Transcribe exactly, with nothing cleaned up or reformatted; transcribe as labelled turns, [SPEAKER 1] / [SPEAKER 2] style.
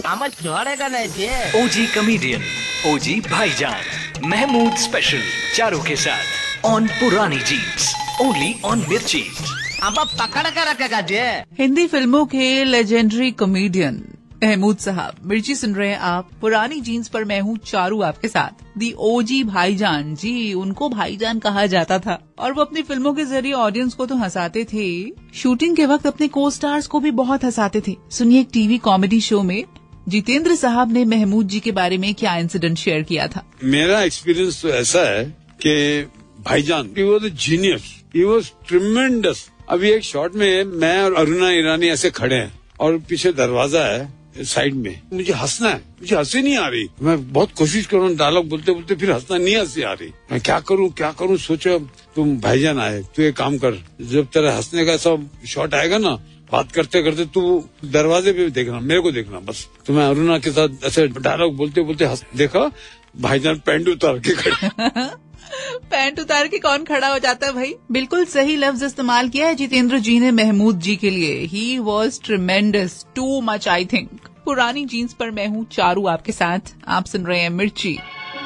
[SPEAKER 1] आम जोड़ेगा नहीं जी।
[SPEAKER 2] ओजी कमेडियन, ओजी भाईजान, महमूद स्पेशल, चारों के साथ ऑन पुरानी जीन्स, ओनली ऑन मिर्ची।
[SPEAKER 1] अब पकड़ कर रखेगा जी।
[SPEAKER 3] हिंदी फिल्मों के लेजेंडरी कॉमेडियन महमूद साहब, मिर्ची सुन रहे हैं आप। पुरानी जीन्स पर मैं हूँ चारू आपके साथ। दी ओजी भाईजान जी, उनको भाईजान कहा जाता था और वो अपनी फिल्मों के जरिए ऑडियंस को तो हंसाते थे, शूटिंग के वक्त अपने को स्टार्स को भी बहुत हंसाते थे। सुनिए एक टीवी कॉमेडी शो में जितेंद्र साहब ने महमूद जी के बारे में क्या इंसिडेंट शेयर किया था।
[SPEAKER 4] मेरा एक्सपीरियंस तो ऐसा है कि भाईजान, he was a genius, he was tremendous। अभी एक शॉट में मैं और अरुणा ईरानी ऐसे खड़े हैं और पीछे दरवाजा है साइड में, मुझे हंसना है, मुझे हंसी नहीं आ रही। मैं बहुत कोशिश कर रहा हूँ डायलॉग बोलते बोलते, फिर हंसना नहीं हंसी आ रही। मैं क्या करूँ क्या करूँ सोचा, तुम भाईजान आए, तू एक काम कर, जब तेरा हंसने का सब शॉट आएगा ना, बात करते करते तू दरवाजे पे देखना, मेरे को देखना बस। तो मैं अरुणा के साथ ऐसे डायलॉग बोलते बोलते हंस, देखा भाईजान पैंट उतार के खड़े।
[SPEAKER 3] पैंट उतार के कौन खड़ा हो जाता है भाई। बिल्कुल सही लफ्ज इस्तेमाल किया है जितेंद्र जी ने महमूद जी के लिए। He was tremendous, too much I think. पुरानी जीन्स पर मैं हूँ चारू आपके साथ, आप सुन रहे हैं मिर्ची।